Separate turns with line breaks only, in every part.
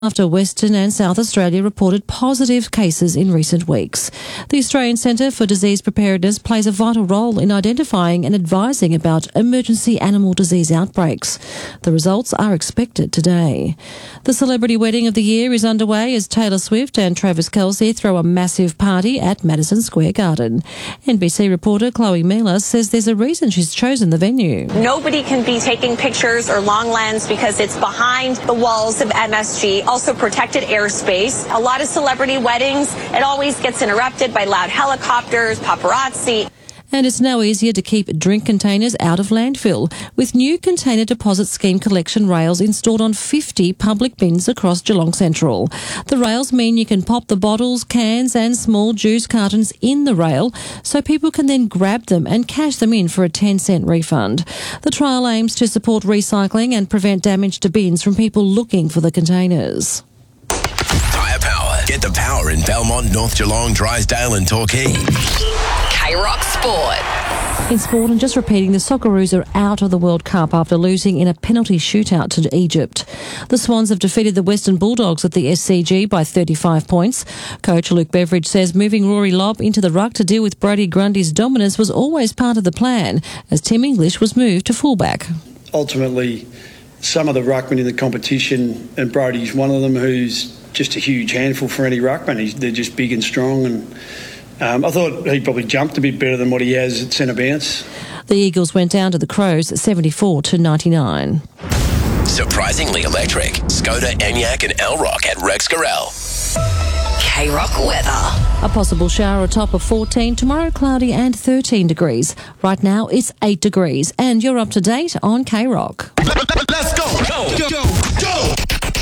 after Western and South Australia reported positive cases in recent weeks. The Australian Centre for Disease Preparedness plays a vital role in identifying and advising about emergency animal disease outbreaks. The results are expected today. The celebrity wedding of the year is underway as Taylor Swift and Travis Kelce throw a massive party at Madison Square Garden. NBC reporter Chloe Miller says there's a reason she's chosen the venue.
Nobody can be taking pictures or long lens because it's behind the walls of MSG. Also protected airspace. A lot of celebrity weddings, it always gets interrupted by loud helicopters, paparazzi.
And it's now easier to keep drink containers out of landfill, with new container deposit scheme collection rails installed on 50 public bins across Geelong Central. The rails mean you can pop the bottles, cans and small juice cartons in the rail so people can then grab them and cash them in for a 10-cent refund. The trial aims to support recycling and prevent damage to bins from people looking for the containers.
Tyre Power. Get the power in Belmont, North Geelong, Drysdale and Torquay.
K-Rock Sport.
In sport, and just repeating, the Socceroos are out of the World Cup after losing in a penalty shootout to Egypt. The Swans have defeated the Western Bulldogs at the SCG by 35 points. Coach Luke Beveridge says moving Rory Lobb into the ruck to deal with Brodie Grundy's dominance was always part of the plan, as Tim English was moved to fullback.
Ultimately, some of the ruckmen in the competition, and Brodie's one of them, who's just a huge handful for any ruckman. They're just big and strong, and I thought he probably jumped a bit better than what he has at centre bounce.
The Eagles went down to the Crows 74-99.
Surprisingly electric. Skoda, Enyaq and Elrock at Rex Gorell.
K-Rock weather.
A possible shower, a top of 14. Tomorrow, cloudy and 13 degrees. Right now, it's 8 degrees. And you're up to date on K-Rock.
Let's go. Go.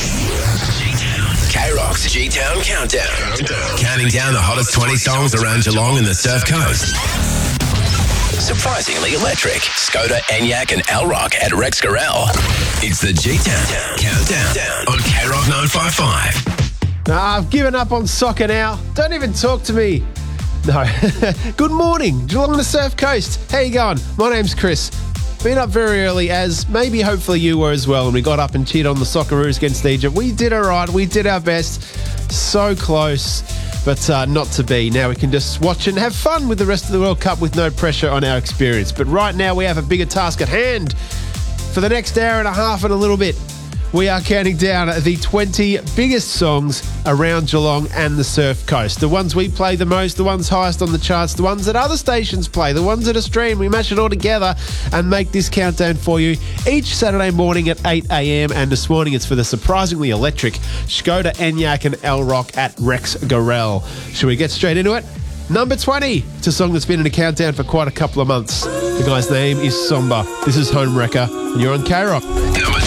K-Rock's G-Town Countdown. Counting down the hottest 20 songs around Geelong and the Surf Coast. Surprisingly electric. Skoda, Enyaq and Elrock at Rex Gorell. It's the G-Town Countdown on K-Rock 955.
I've given up on soccer now. Don't even talk to me. No. Good morning, Geelong and the Surf Coast. How you going? My name's Chris. Been up very early, as maybe hopefully you were as well, and we got up and cheered on the Socceroos against Egypt. We did all right. We did our best. So close, but not to be. Now we can just watch and have fun with the rest of the World Cup with no pressure on our experience. But right now we have a bigger task at hand. For the next hour and a half and a little bit, we are counting down the 20 biggest songs around Geelong and the Surf Coast. The ones we play the most, the ones highest on the charts, the ones that other stations play, the ones that are streamed. We mash it all together and make this countdown for you each Saturday morning at 8 a.m. And this morning it's for the surprisingly electric Skoda, Enyaq and Elrock at Rex Gorell. Shall we get straight into it? Number 20. It's a song that's been in a countdown for quite a couple of months. The guy's name is Somba. This is Home Wrecker and you're on K-Rock.
Number